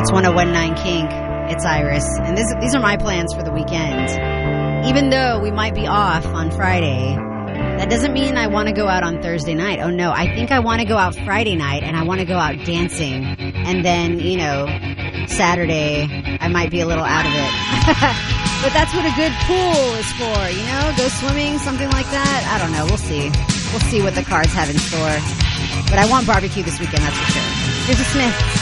It's 101.9 Kink. It's Iris. And these are my plans for the weekend. Even though we might be off on Friday, that doesn't mean I want to go out on Thursday night. Oh, no. I think I want to go out Friday night, and I want to go out dancing. And then, Saturday, I might be a little out of it. But that's what a good pool is for, Go swimming, something like that. I don't know. We'll see. We'll see what the cards have in store. But I want barbecue this weekend, that's for sure. Here's a Smith.